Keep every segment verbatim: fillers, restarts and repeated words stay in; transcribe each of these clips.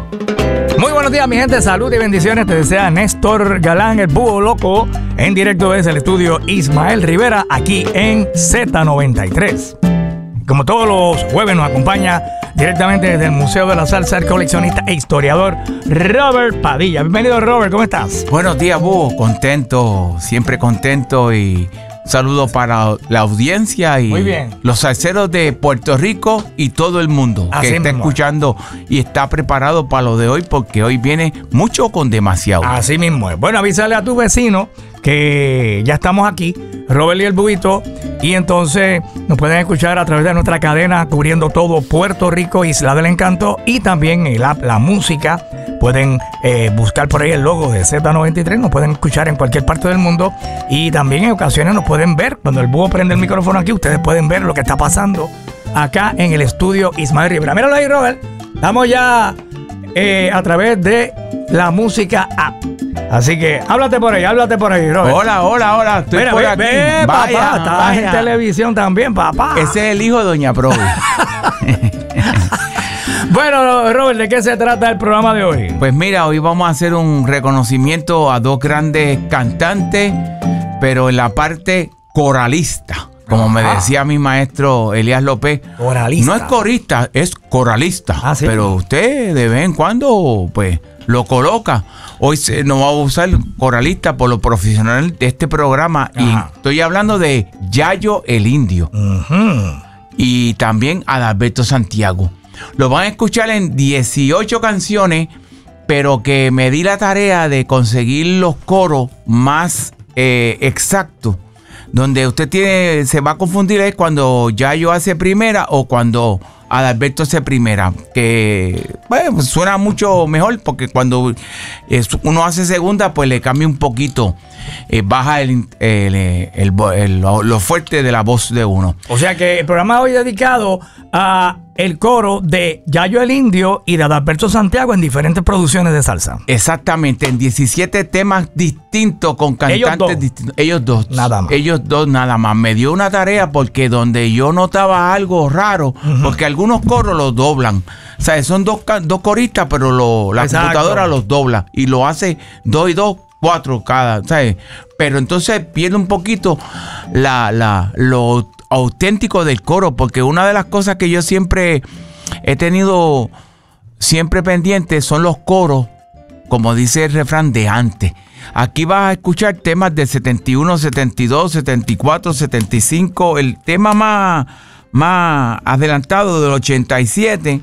Muy buenos días, mi gente. Salud y bendiciones. Te desea Néstor Galán, el búho loco, en directo desde el estudio Ismael Rivera, aquí en Z noventa y tres. Como todos los jueves, nos acompaña directamente desde el Museo de la Salsa el coleccionista e historiador Robert Padilla. Bienvenido, Robert. ¿Cómo estás? Buenos días, búho. Contento, siempre contento, y un saludo para la audiencia y Muy bien. los salseros de Puerto Rico y todo el mundo Así que está mismo. escuchando y está preparado para lo de hoy, porque hoy viene mucho con demasiado. Así mismo es. Bueno, avísale a tu vecino que ya estamos aquí, Robert y el Buito, y entonces nos pueden escuchar a través de nuestra cadena cubriendo todo Puerto Rico, Isla del Encanto, y también el app La Música. Pueden eh, buscar por ahí el logo de Z noventa y tres, nos pueden escuchar en cualquier parte del mundo, y también en ocasiones nos pueden ver. Cuando el búho prende el micrófono aquí, ustedes pueden ver lo que está pasando acá en el estudio Ismael Rivera. Míralo ahí, Robert. Estamos ya eh, a través de La Música app. Así que háblate por ahí, háblate por ahí, Robert. Hola, hola, hola. Estoy Mira, por ve, aquí. ve, Vaya, papá, estás vaya. en televisión también, papá. Ese es el hijo de Doña Provi. Bueno, Robert, ¿de qué se trata el programa de hoy? Pues mira, hoy vamos a hacer un reconocimiento a dos grandes cantantes, pero en la parte coralista. Como me Ajá. decía mi maestro Elías López, Coralista. no es corista, es coralista. Ah, ¿sí? Pero usted de vez en cuando, pues, lo coloca. Hoy se, nos va a usar coralista por lo profesional de este programa. Ajá. Y estoy hablando de Yayo el Indio. Uh-huh. Y también Adalberto Santiago. Lo van a escuchar en dieciocho canciones, pero que me di la tarea de conseguir los coros más eh, exactos. Donde usted tiene, se va a confundir es cuando Yayo hace primera o cuando Adalberto hace primera. Que bueno, suena mucho mejor, porque cuando eh, uno hace segunda, pues le cambia un poquito. Eh, baja el, el, el, el, el- lo, lo fuerte de la voz de uno. O sea que el programa hoy dedicado a el coro de Yayo el Indio y de Adalberto Santiago en diferentes producciones de salsa. Exactamente, en diecisiete temas distintos con Ellos cantantes dos. distintos. Ellos dos. Nada más. Ellos dos nada más. Me dio una tarea porque donde yo notaba algo raro, Ujú. porque algunos coros los doblan. O sea, son dos, ca- dos coristas, pero lo, la Exacto. computadora los dobla y lo hace dos y dos, cuatro cada, ¿sabes? Pero entonces pierde un poquito la, la, lo auténtico del coro, porque una de las cosas que yo siempre he tenido siempre pendiente son los coros, como dice el refrán, de antes. Aquí vas a escuchar temas del setenta y uno, setenta y dos, setenta y cuatro, setenta y cinco, el tema más, más adelantado del ochenta y siete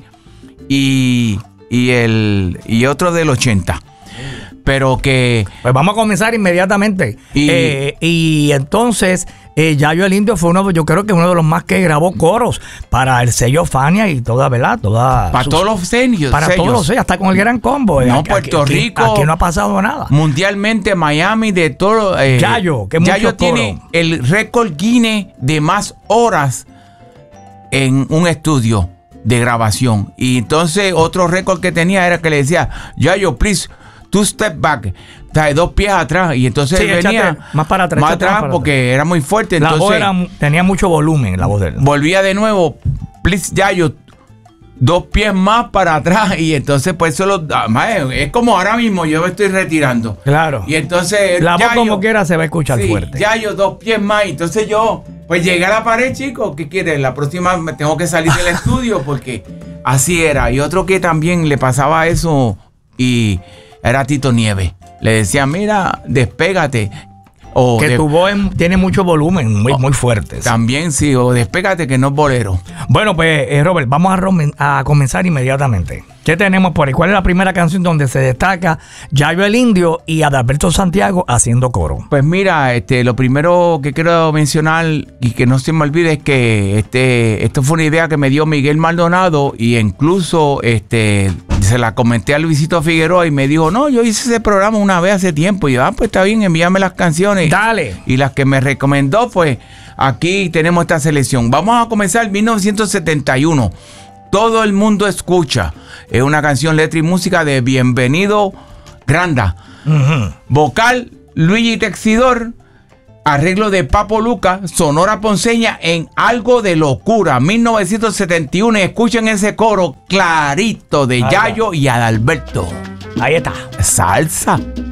y, y, el, y otro del ochenta. Pero que Pues vamos a comenzar inmediatamente. Y- Eh, y entonces, eh, Yayo el Indio fue uno, yo creo que uno de los más que grabó coros para el sello Fania y toda, ¿verdad? Toda para sus- todos los sellos, Para sellos. todos los sellos, hasta con el Gran Combo. No, Aquí- Puerto aquí- Rico. Aquí no ha pasado nada. Mundialmente, Miami, de todo. Eh, Yayo, que mucho Yayo tiene coro. el récord Guinness de más horas en un estudio de grabación. Y entonces otro récord que tenía era que le decía, Yayo, please, two step back. O sea, dos pies atrás. Y entonces Sí, él venía échate más para atrás, más échate más atrás para porque era muy fuerte. La voz Entonces era mu- tenía mucho volumen, la voz de él. volvía de nuevo, please, Yayo, dos pies más para atrás. Y entonces pues eso lo, además, es como ahora mismo yo me estoy retirando. Claro. Y entonces La voz Yayo, como quiera se va a escuchar sí, fuerte. Yayo, dos pies más. Entonces yo, pues llegué a la pared, chicos. ¿Qué quieres? La próxima me tengo que salir del estudio porque así era. Y otro que también le pasaba eso y era Tito Nieves. Le decía, mira, despégate. O Que de- tu voz em- tiene mucho volumen, muy, muy fuerte. también sí, o despégate que no es bolero. Bueno, pues, eh, Robert, vamos a, romen- a comenzar inmediatamente. ¿Qué tenemos por ahí? ¿Cuál es la primera canción donde se destaca Yayo el Indio y Adalberto Santiago haciendo coro? Pues mira, este, lo primero que quiero mencionar y que no se me olvide es que este, esto fue una idea que me dio Miguel Maldonado y incluso este, se la comenté a Luisito Figueroa y me dijo, no, yo hice ese programa una vez hace tiempo. Y yo, ah, pues está bien, envíame las canciones. Dale. Y las que me recomendó, pues aquí tenemos esta selección. Vamos a comenzar mil novecientos setenta y uno. Todo el mundo escucha. Es una canción, letra y música de Bienvenido Granda. Ujú. Vocal, Luigi Texidor. Arreglo de Papo Luca, Sonora Ponceña en Algo de Locura, mil novecientos setenta y uno. Y escuchen ese coro clarito de Yayo y Adalberto. Ahí está. Salsa.